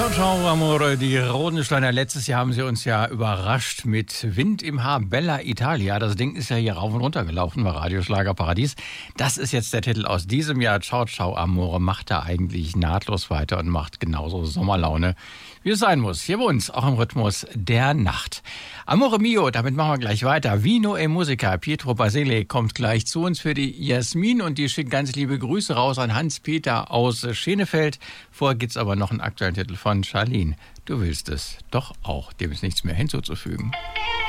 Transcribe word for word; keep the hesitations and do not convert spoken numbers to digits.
Ciao, ciao, Amore, die Rodensteiner. Letztes Jahr haben sie uns ja überrascht mit Wind im Haar, Bella Italia. Das Ding ist ja hier rauf und runter gelaufen bei Radio Schlagerparadies. Das ist jetzt der Titel aus diesem Jahr. Ciao, ciao, Amore. Macht da eigentlich nahtlos weiter und macht genauso Sommerlaune, wie es sein muss. Hier bei uns, auch im Rhythmus der Nacht. Amore mio, damit machen wir gleich weiter. Vino e Musica, Pietro Basile kommt gleich zu uns für die Jasmin und die schickt ganz liebe Grüße raus an Hans-Peter aus Schenefeld. Vorher gibt's aber noch einen aktuellen Titel von Charlene. Du willst es doch auch, dem ist nichts mehr hinzuzufügen.